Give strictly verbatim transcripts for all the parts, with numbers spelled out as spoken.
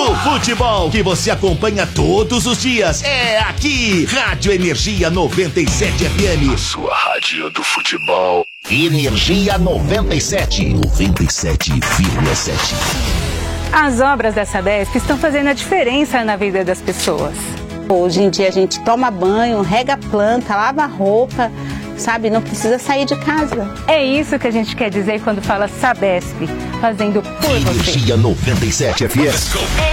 O futebol que você acompanha todos os dias é aqui. Rádio Energia noventa e sete F M. A sua rádio do futebol. Energia noventa e sete. noventa e sete vírgula sete. As obras da Sabesp estão fazendo a diferença na vida das pessoas. Hoje em dia a gente toma banho, rega a planta, lava a roupa, sabe? Não precisa sair de casa. É isso que a gente quer dizer quando fala Sabesp, fazendo por você. Energia noventa e sete F M.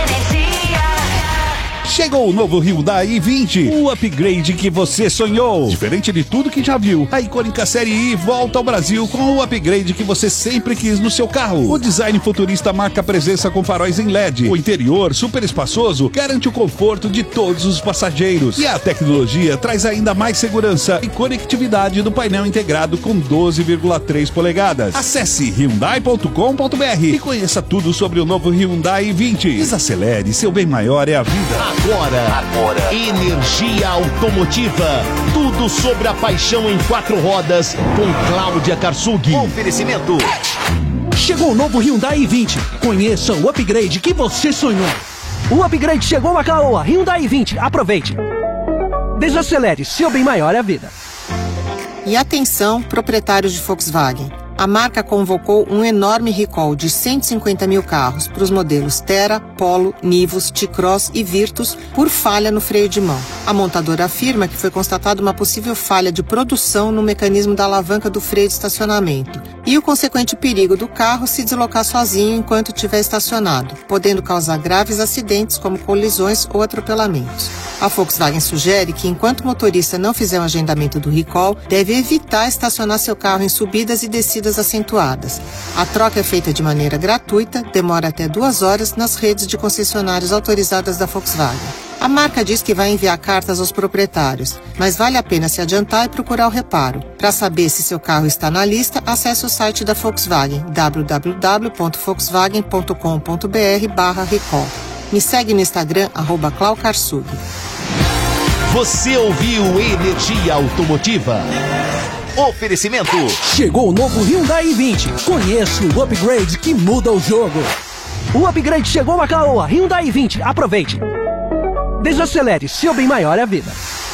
Chegou o novo Hyundai i vinte, o upgrade que você sonhou. Diferente de tudo que já viu, a icônica série I volta ao Brasil com o upgrade que você sempre quis no seu carro. O design futurista marca presença com faróis em L E D. O interior, super espaçoso, garante o conforto de todos os passageiros. E a tecnologia traz ainda mais segurança e conectividade do painel integrado com doze vírgula três polegadas. Acesse hyundai ponto com ponto b r e conheça tudo sobre o novo Hyundai i vinte. Desacelere, seu bem maior é a vida. Agora, agora, Energia Automotiva. Tudo sobre a paixão em quatro rodas com Cláudia Karsug. Oferecimento. Chegou o novo Hyundai i vinte. Conheça o upgrade que você sonhou. O upgrade chegou a Caoa. Hyundai i vinte. Aproveite. Desacelere, seu bem maior é a vida. E atenção, proprietários de Volkswagen. A marca convocou um enorme recall de cento e cinquenta mil carros para os modelos Terra, Polo, Nivus, T-Cross e Virtus por falha no freio de mão. A montadora afirma que foi constatada uma possível falha de produção no mecanismo da alavanca do freio de estacionamento e o consequente perigo do carro se deslocar sozinho enquanto estiver estacionado, podendo causar graves acidentes como colisões ou atropelamentos. A Volkswagen sugere que, enquanto o motorista não fizer um agendamento do recall, deve evitar estacionar seu carro em subidas e descidas acentuadas. A troca é feita de maneira gratuita, demora até duas horas nas redes de concessionários autorizadas da Volkswagen. A marca diz que vai enviar cartas aos proprietários, mas vale a pena se adiantar e procurar o reparo. Para saber se seu carro está na lista, acesse o site da Volkswagen, w w w ponto volkswagen ponto com ponto b r barra recall. Me segue no Instagram, arroba Clau Karsug. Você ouviu Energia Automotiva? Oferecimento. Chegou o novo Hyundai i vinte. Conheça o upgrade que muda o jogo. O upgrade chegou a Caoa. Hyundai i vinte. Aproveite. Desacelere, seu bem maior é a vida.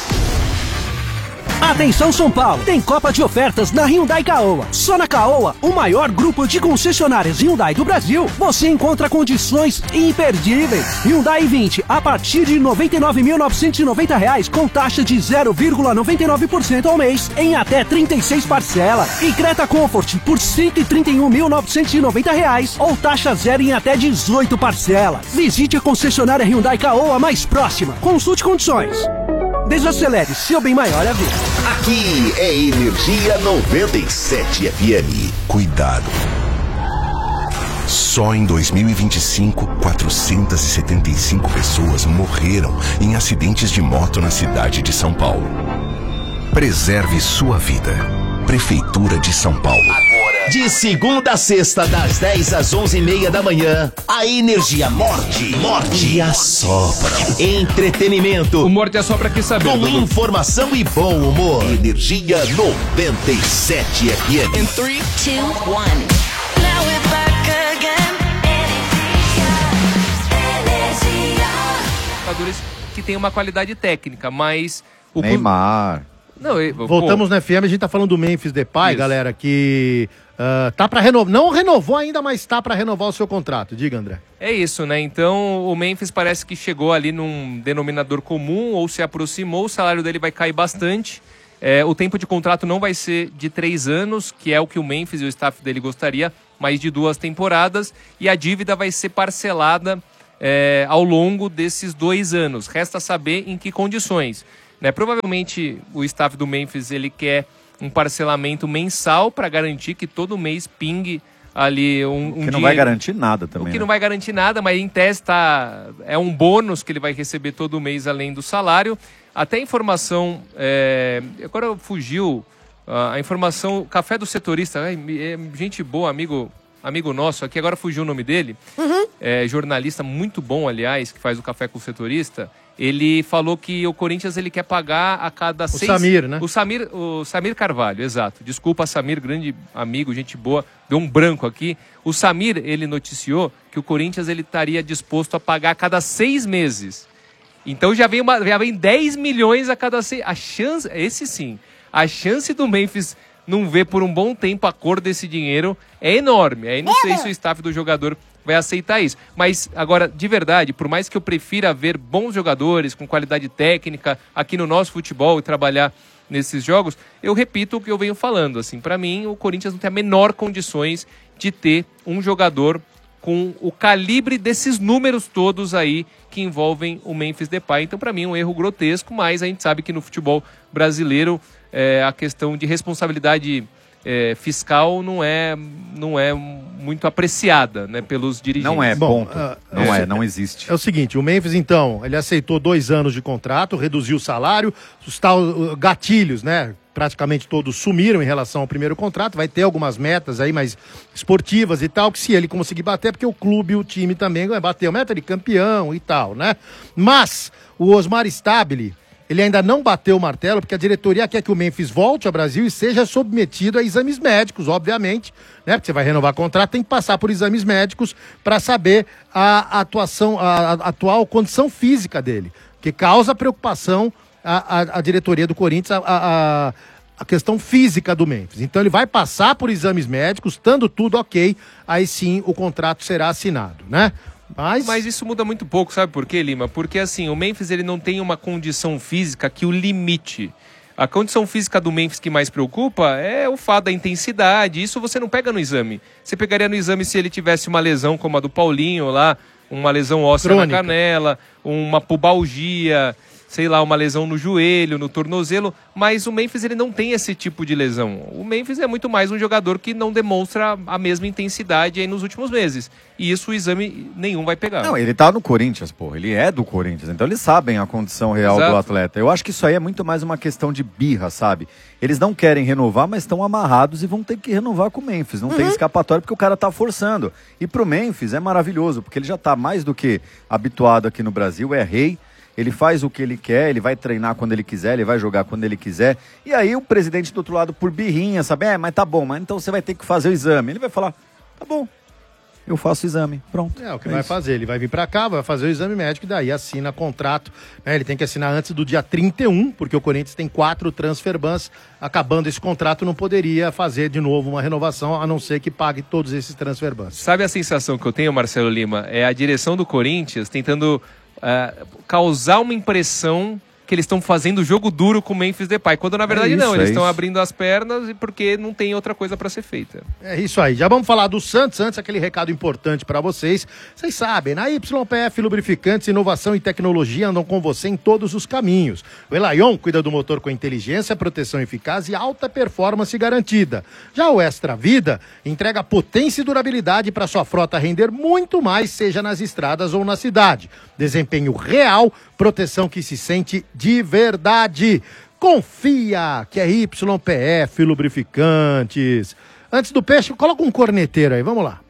Atenção São Paulo, tem Copa de ofertas na Hyundai Caoa. Só na Caoa, o maior grupo de concessionárias Hyundai do Brasil, você encontra condições imperdíveis. Hyundai i vinte a partir de noventa e nove mil novecentos e noventa reais com taxa de zero vírgula noventa e nove por cento ao mês em até trinta e seis parcelas. E Creta Comfort por cento e trinta e um mil novecentos e noventa reais ou taxa zero em até dezoito parcelas. Visite a concessionária Hyundai Caoa mais próxima. Consulte condições. Desacelere, seu bem maior é a vida. Aqui é Energia noventa e sete F M. Cuidado. Só em dois mil e vinte e cinco, quatrocentas e setenta e cinco pessoas morreram em acidentes de moto na cidade de São Paulo. Preserve sua vida. Prefeitura de São Paulo. De segunda a sexta, das dez às onze e meia da manhã, a Energia morde, morde e assopra. Entretenimento. O Morde e Assopra quer saber. Com Dudu. informação e bom humor. Energia noventa e sete F M. In three, two, one. Now we're back again. Energia. Jogadores que tem uma qualidade técnica, mas... O Neymar. Não, eu, Voltamos pô. no F M, a gente tá falando do Memphis Depay, Isso. galera, que uh, tá pra renovar, não renovou ainda, mas tá pra renovar o seu contrato. Diga, André. É isso, né? Então o Memphis parece que chegou ali num denominador comum ou se aproximou, o salário dele vai cair bastante. É, o tempo de contrato não vai ser de três anos, que é o que o Memphis e o staff dele gostaria, mas de duas temporadas, e a dívida vai ser parcelada é, ao longo desses dois anos. Resta saber em que condições. Né? Provavelmente o staff do Memphis ele quer um parcelamento mensal para garantir que todo mês pingue ali um, um Que não dinheiro. vai garantir nada também. O que né? não vai garantir nada, mas em tese tá, é um bônus que ele vai receber todo mês além do salário. Até informação, é, agora fugiu a informação, Café do Setorista, é, gente boa, amigo, amigo nosso aqui, agora fugiu o nome dele, Uhum. é, jornalista muito bom, aliás, que faz o Café com o Setorista, ele falou que o Corinthians ele quer pagar a cada seis... Samir, né? O Samir, o Samir Carvalho, exato. Desculpa, Samir, grande amigo, gente boa, deu um branco aqui. O Samir, ele noticiou que o Corinthians ele estaria disposto a pagar a cada seis meses. Então já vem, uma, já vem dez milhões a cada seis... A chance, esse sim, a chance do Memphis não ver por um bom tempo a cor desse dinheiro é enorme. Aí não sei se o staff do jogador vai aceitar isso. Mas, agora, de verdade, por mais que eu prefira ver bons jogadores com qualidade técnica aqui no nosso futebol e trabalhar nesses jogos, eu repito o que eu venho falando. Assim, para mim, o Corinthians não tem a menor condições de ter um jogador com o calibre desses números todos aí que envolvem o Memphis Depay. Então, para mim, um erro grotesco, mas a gente sabe que no futebol brasileiro é, a questão de responsabilidade é, fiscal não é, não é muito apreciada, né, pelos dirigentes. Não é, Bom, ponto. uh, não é, é, não existe. É o seguinte, o Memphis, então, ele aceitou dois anos de contrato, reduziu o salário, os tal uh, gatilhos, né? Praticamente todos sumiram em relação ao primeiro contrato, vai ter algumas metas aí mais esportivas e tal, que se ele conseguir bater, porque o clube e o time também vai bater a meta de campeão e tal, né? Mas o Osmar Stabile, ele ainda não bateu o martelo, porque a diretoria quer que o Memphis volte ao Brasil e seja submetido a exames médicos, obviamente, né? Porque você vai renovar contrato, tem que passar por exames médicos para saber a atuação, a, a atual condição física dele, que causa preocupação A, a, a diretoria do Corinthians, a, a, a questão física do Memphis. Então ele vai passar por exames médicos, estando tudo ok, aí sim o contrato será assinado, né? Mas... Mas isso muda muito pouco, sabe por quê, Lima? Porque assim, o Memphis ele não tem uma condição física que o limite. A condição física do Memphis que mais preocupa é o fato da intensidade. Isso você não pega no exame. Você pegaria no exame se ele tivesse uma lesão como a do Paulinho lá, uma lesão óssea crônica na canela, uma pubalgia, sei lá, uma lesão no joelho, no tornozelo, mas o Memphis ele não tem esse tipo de lesão. O Memphis é muito mais um jogador que não demonstra a mesma intensidade aí nos últimos meses. E isso o exame nenhum vai pegar. Não, ele tá no Corinthians, pô. Ele é do Corinthians, então eles sabem a condição real Exato. do atleta. Eu acho que isso aí é muito mais uma questão de birra, sabe? Eles não querem renovar, mas estão amarrados e vão ter que renovar com o Memphis. Não uhum. tem escapatória porque o cara tá forçando. E pro Memphis é maravilhoso, porque ele já tá mais do que habituado aqui no Brasil, é rei. Ele faz o que ele quer, ele vai treinar quando ele quiser, ele vai jogar quando ele quiser. E aí o presidente do outro lado, por birrinha, sabe? É, mas tá bom, mas então você vai ter que fazer o exame. Ele vai falar, tá bom, eu faço o exame, pronto. É o que é vai isso. fazer, ele vai vir pra cá, vai fazer o exame médico e daí assina contrato. Né? Ele tem que assinar antes do dia trinta e um, porque o Corinthians tem quatro transfer bans. Acabando esse contrato, não poderia fazer de novo uma renovação, a não ser que pague todos esses transfer bans. Sabe a sensação que eu tenho, Marcelo Lima? É a direção do Corinthians tentando Uh, causar uma impressão que eles estão fazendo jogo duro com o Memphis Depay, quando na verdade é isso, não, eles é estão isso. abrindo as pernas e porque não tem outra coisa para ser feita. É isso aí, já vamos falar do Santos, antes aquele recado importante para vocês. Vocês sabem, na Y P F Lubrificantes, inovação e tecnologia andam com você em todos os caminhos. O Elayon cuida do motor com inteligência, proteção eficaz e alta performance garantida. Já o Extra Vida entrega potência e durabilidade para sua frota render muito mais, seja nas estradas ou na cidade. Desempenho real, proteção que se sente de verdade. Confia que é Y P F Lubrificantes. Antes do peixe, coloca um corneteiro aí, vamos lá.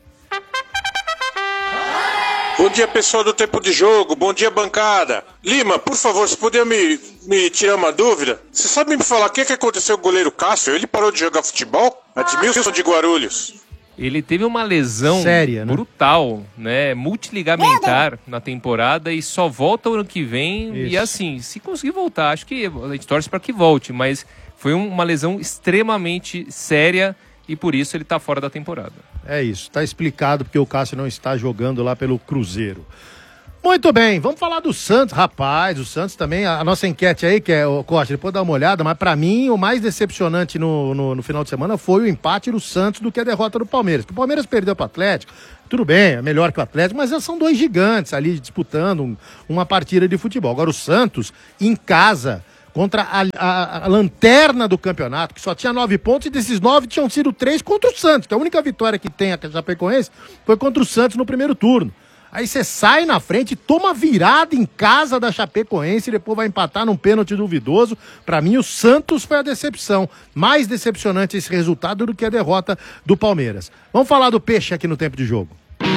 Bom dia, pessoal do Tempo de Jogo. Bom dia, bancada. Lima, por favor, se puder me, me tirar uma dúvida. Você sabe me falar o que, que aconteceu com o goleiro Cássio? Ele parou de jogar futebol? Admilson de Guarulhos. Ele teve uma lesão séria, né? brutal, né? Multiligamentar na temporada e só volta o ano que vem. Isso. E assim, se conseguir voltar, acho que a gente torce para que volte, mas foi um, uma lesão extremamente séria e por isso ele tá fora da temporada. É isso, tá explicado porque o Cássio não está jogando lá pelo Cruzeiro. Muito bem, vamos falar do Santos, rapaz, o Santos também, a, a nossa enquete aí, que é o Costa, depois dá uma olhada, mas pra mim o mais decepcionante no, no, no final de semana foi o empate do Santos do que a derrota do Palmeiras, porque o Palmeiras perdeu pro Atlético, tudo bem, é melhor que o Atlético, mas são dois gigantes ali disputando um, uma partida de futebol. Agora o Santos, em casa, contra a, a, a lanterna do campeonato, que só tinha nove pontos, e desses nove tinham sido três contra o Santos, que a única vitória que tem a Chapecoense foi contra o Santos no primeiro turno. Aí você sai na frente, toma virada em casa da Chapecoense e depois vai empatar num pênalti duvidoso. Pra mim, o Santos foi a decepção. Mais decepcionante esse resultado do que a derrota do Palmeiras. Vamos falar do Peixe aqui no tempo de jogo.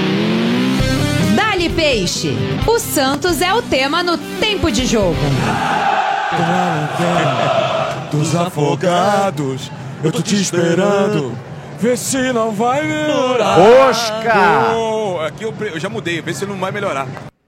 Dali Peixe. O Santos é o tema no tempo de jogo. Dos afogados, eu tô te esperando. Vê se não vai melhorar. Oscar! Aqui eu, eu já mudei, vê se não vai melhorar.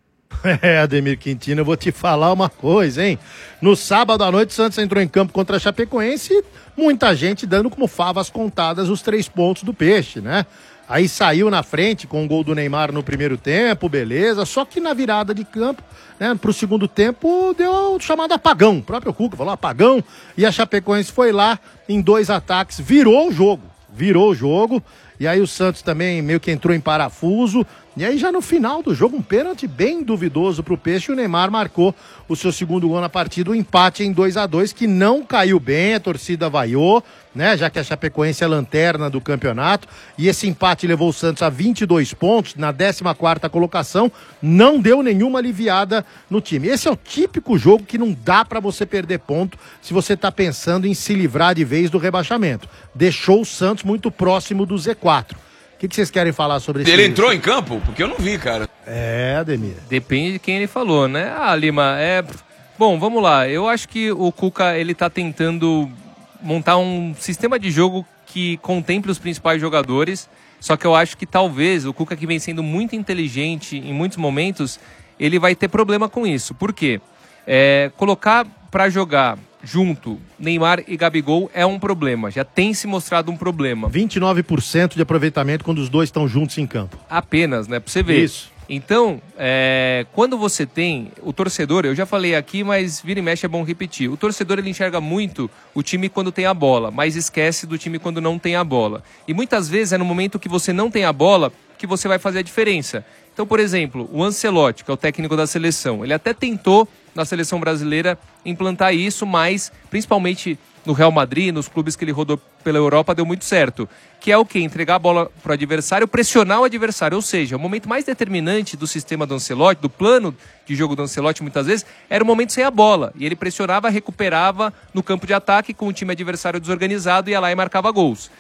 É, Ademir Quintino, eu vou te falar uma coisa, hein? No sábado à noite, o Santos entrou em campo contra a Chapecoense, muita gente dando como favas contadas os três pontos do Peixe, né? Aí saiu na frente com o gol do Neymar no primeiro tempo, beleza. Só que na virada de campo, né, pro segundo tempo, deu o chamado apagão. O próprio Cuca falou apagão. E a Chapecoense foi lá em dois ataques, virou o jogo. Virou o jogo. E aí o Santos também meio que entrou em parafuso. E aí já no final do jogo, um pênalti bem duvidoso pro Peixe. O Neymar marcou o seu segundo gol na partida, o empate em dois a dois, que não caiu bem, a torcida vaiou, né? Já que a Chapecoense é lanterna do campeonato. E esse empate levou o Santos a vinte e dois pontos, na décima quarta colocação. Não deu nenhuma aliviada no time. Esse é o típico jogo que não dá pra você perder ponto se você tá pensando em se livrar de vez do rebaixamento. Deixou o Santos muito próximo do Z quatro. O que, que vocês querem falar sobre isso? Ele entrou em campo? Porque eu não vi, cara. É, Ademir. Depende de quem ele falou, né? Ah, Lima, é... Bom, vamos lá. Eu acho que o Cuca, ele tá tentando montar um sistema de jogo que contemple os principais jogadores, só que eu acho que talvez o Cuca, que vem sendo muito inteligente em muitos momentos, ele vai ter problema com isso. Por quê? É, colocar pra jogar junto Neymar e Gabigol é um problema, já tem se mostrado um problema. vinte e nove por cento de aproveitamento quando os dois estão juntos em campo. Apenas, né? Pra você ver. Isso. Então, é, quando você tem o torcedor, eu já falei aqui, mas vira e mexe é bom repetir. O torcedor, ele enxerga muito o time quando tem a bola, mas esquece do time quando não tem a bola. E muitas vezes é no momento que você não tem a bola que você vai fazer a diferença. Então, por exemplo, o Ancelotti, que é o técnico da seleção, ele até tentou na seleção brasileira implantar isso, mas principalmente no Real Madrid, nos clubes que ele rodou pela Europa, deu muito certo. Que é o quê? Entregar a bola para o adversário, pressionar o adversário. Ou seja, o momento mais determinante do sistema do Ancelotti, do plano de jogo do Ancelotti, muitas vezes, era o momento sem a bola. E ele pressionava, recuperava no campo de ataque com o time adversário desorganizado, ia lá e marcava gols.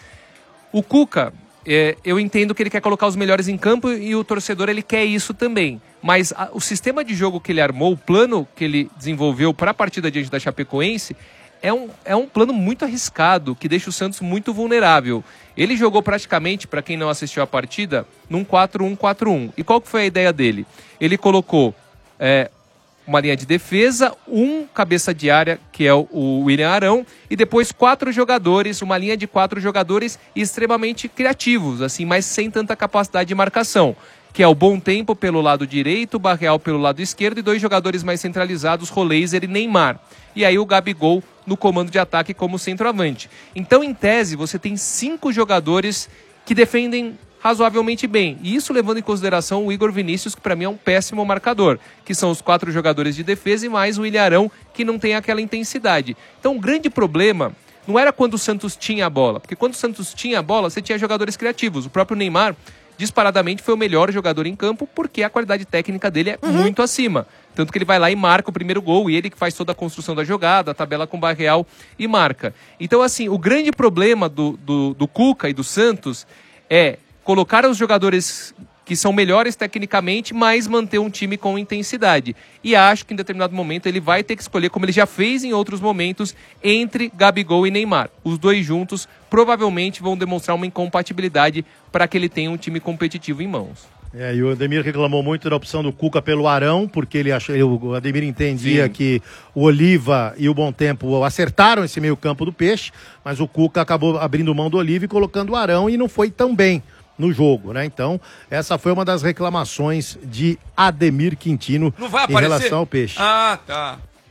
O Cuca, é, eu entendo que ele quer colocar os melhores em campo e o torcedor, ele quer isso também. Mas a, o sistema de jogo que ele armou, o plano que ele desenvolveu para a partida diante da Chapecoense, É um, é um plano muito arriscado, que deixa o Santos muito vulnerável. Ele jogou praticamente, para quem não assistiu a partida, num quatro um quatro um. E qual que foi a ideia dele? Ele colocou é, uma linha de defesa, um cabeça de área, que é o, o William Arão, e depois quatro jogadores, uma linha de quatro jogadores extremamente criativos, assim, mas sem tanta capacidade de marcação. Que é o Bom Tempo pelo lado direito, o Barreal pelo lado esquerdo e dois jogadores mais centralizados, Roleiser e Neymar. E aí o Gabigol no comando de ataque como centroavante. Então, em tese, você tem cinco jogadores que defendem razoavelmente bem. E isso levando em consideração o Igor Vinícius, que para mim é um péssimo marcador, que são os quatro jogadores de defesa e mais o William Arão, que não tem aquela intensidade. Então, o grande problema não era quando o Santos tinha a bola, porque quando o Santos tinha a bola, você tinha jogadores criativos. O próprio Neymar, disparadamente, foi o melhor jogador em campo, porque a qualidade técnica dele é uhum. muito acima. Tanto que ele vai lá e marca o primeiro gol, e ele que faz toda a construção da jogada, a tabela com o Barreal e marca. Então, assim, o grande problema do, do, do Cuca e do Santos é colocar os jogadores que são melhores tecnicamente, mas manter um time com intensidade. E acho que em determinado momento ele vai ter que escolher, como ele já fez em outros momentos, entre Gabigol e Neymar. Os dois juntos provavelmente vão demonstrar uma incompatibilidade para que ele tenha um time competitivo em mãos. É, e o Ademir reclamou muito da opção do Cuca pelo Arão, porque ele achou, o Ademir entendia Sim. que o Oliva e o Bom Tempo acertaram esse meio campo do Peixe, mas o Cuca acabou abrindo mão do Oliva e colocando o Arão e não foi tão bem no jogo, né? Então, essa foi uma das reclamações de Ademir Quintino não vai em relação ao Peixe. Ah, tá.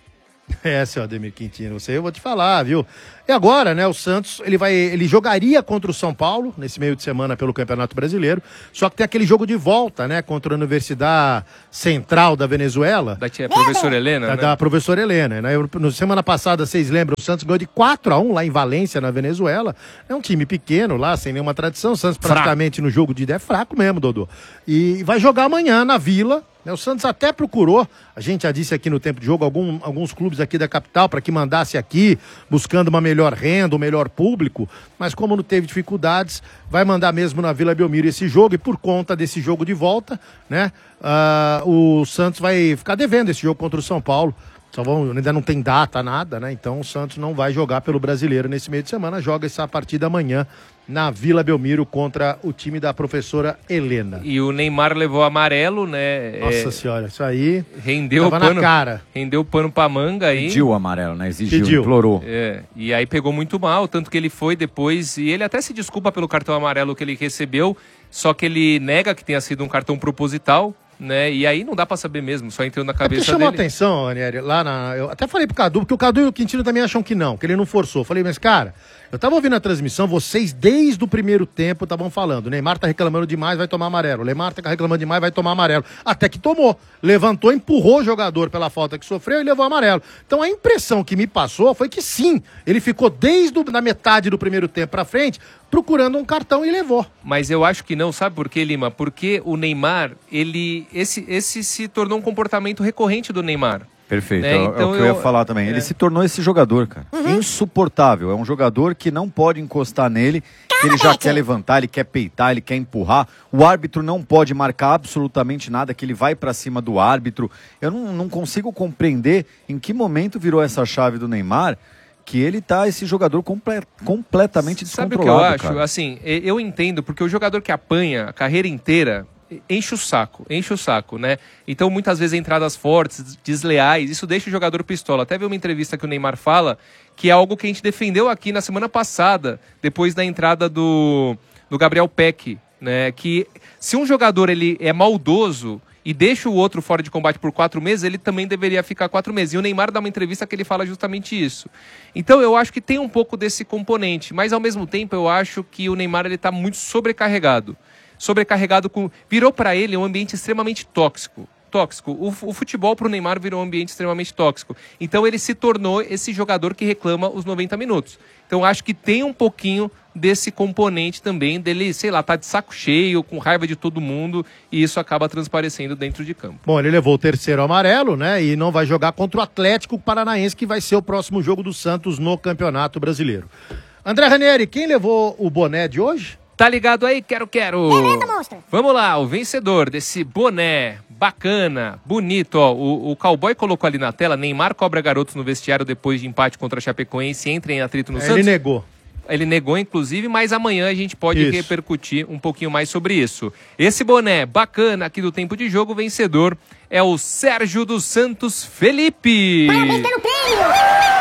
É, seu Ademir Quintino, você eu vou te falar, viu? E agora, né, o Santos, ele vai, ele jogaria contra o São Paulo nesse meio de semana pelo Campeonato Brasileiro, só que tem aquele jogo de volta, né, contra a Universidade Central da Venezuela. Da tia professora Helena, da, né? da professora Helena, né? Eu, no semana passada, vocês lembram, o Santos ganhou de quatro a um lá em Valência, na Venezuela. É um time pequeno lá, sem nenhuma tradição. O Santos praticamente fraco. No jogo de ideia é fraco mesmo, Dodô. E vai jogar amanhã na Vila. O Santos até procurou, a gente já disse aqui no tempo de jogo, algum, alguns clubes aqui da capital para que mandasse aqui, buscando uma melhor renda, um melhor público, mas como não teve dificuldades, vai mandar mesmo na Vila Belmiro esse jogo, e por conta desse jogo de volta, né, uh, o Santos vai ficar devendo esse jogo contra o São Paulo. Só vão, ainda não tem data, nada, né? Então o Santos não vai jogar pelo Brasileiro nesse meio de semana, joga essa partida amanhã na Vila Belmiro contra o time da professora Helena. E o Neymar levou amarelo, né? Nossa é... senhora, isso aí rendeu o tava pano, na cara. Rendeu o pano pra manga aí. Pediu o amarelo, né? Exigiu, Pediu. implorou. É, e aí pegou muito mal, tanto que ele foi depois, e ele até se desculpa pelo cartão amarelo que ele recebeu, só que ele nega que tenha sido um cartão proposital, né? E aí não dá pra saber mesmo, só entrou na cabeça é chamou dele. atenção, Anieri, lá na... Eu até falei pro Cadu, porque o Cadu e o Quintino também acham que não, que ele não forçou. Falei, mas cara, eu tava ouvindo a transmissão, vocês desde o primeiro tempo estavam falando, o Neymar tá reclamando demais, vai tomar amarelo. O Neymar tá reclamando demais, vai tomar amarelo. Até que tomou. Levantou, empurrou o jogador pela falta que sofreu e levou amarelo. Então a impressão que me passou foi que sim, ele ficou desde a metade do primeiro tempo pra frente, procurando um cartão e levou. Mas eu acho que não, sabe por quê, Lima? Porque o Neymar, ele esse, esse se tornou um comportamento recorrente do Neymar. Perfeito, né? é, Então é o que eu, eu ia falar também. é. Ele se tornou esse jogador, cara. Uhum. Insuportável. É um jogador que não pode encostar nele, que ele já quer levantar, ele quer peitar, ele quer empurrar. O árbitro não pode marcar absolutamente nada, que ele vai pra cima do árbitro. Eu não, não consigo compreender em que momento virou essa chave do Neymar, que ele tá esse jogador comple completamente Sabe descontrolado. Sabe o que eu acho? Cara. Assim, eu entendo, porque o jogador que apanha a carreira inteira enche o saco, enche o saco, né? Então, muitas vezes, entradas fortes, desleais, isso deixa o jogador pistola. Até vi uma entrevista que o Neymar fala, que é algo que a gente defendeu aqui na semana passada, depois da entrada do, do Gabriel Peck, né? Que se um jogador ele é maldoso e deixa o outro fora de combate por quatro meses, ele também deveria ficar quatro meses. E o Neymar dá uma entrevista que ele fala justamente isso. Então, eu acho que tem um pouco desse componente, mas, ao mesmo tempo, eu acho que o Neymar ele tá muito sobrecarregado. sobrecarregado com... Virou para ele um ambiente extremamente tóxico. Tóxico. O, o futebol para o Neymar virou um ambiente extremamente tóxico. Então ele se tornou esse jogador que reclama os noventa minutos. Então acho que tem um pouquinho desse componente também dele, sei lá, tá de saco cheio, com raiva de todo mundo, e isso acaba transparecendo dentro de campo. Bom, ele levou o terceiro amarelo, né, e não vai jogar contra o Atlético Paranaense, que vai ser o próximo jogo do Santos no Campeonato Brasileiro. André Ranieri, quem levou o boné de hoje? Tá ligado aí? Quero, quero! Beleza, monstro! Vamos lá, o vencedor desse boné bacana, bonito, ó. O, o cowboy colocou ali na tela, Neymar cobra garotos no vestiário depois de empate contra a Chapecoense, entra em atrito no é, Santos. Ele negou. Ele negou, inclusive, mas amanhã a gente pode isso. repercutir um pouquinho mais sobre isso. Esse boné bacana aqui do Tempo de Jogo, vencedor, é o Sérgio dos Santos Felipe! Parabéns pelo prêmio!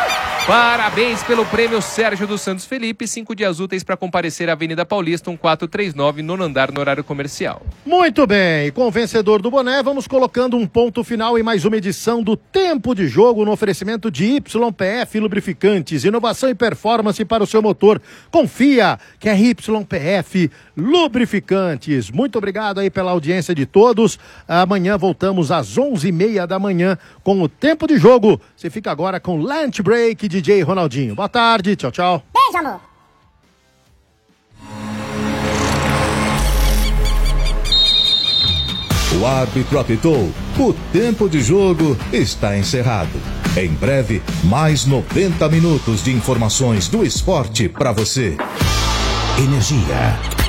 Parabéns pelo prêmio Sérgio dos Santos Felipe. Cinco dias úteis para comparecer à Avenida Paulista, um quatro três nove, nono andar, no horário comercial. Muito bem, com o vencedor do boné, vamos colocando um ponto final em mais uma edição do Tempo de Jogo no oferecimento de Y P F Lubrificantes, inovação e performance para o seu motor. Confia que é Y P F Lubrificantes. Muito obrigado aí pela audiência de todos. Amanhã voltamos às onze e meia da manhã com o Tempo de Jogo. Você fica agora com Lunch Break D J Ronaldinho. Boa tarde, tchau, tchau. Beijo, amor. O árbitro apitou. O tempo de jogo está encerrado. Em breve, mais noventa minutos de informações do esporte para você. Energia.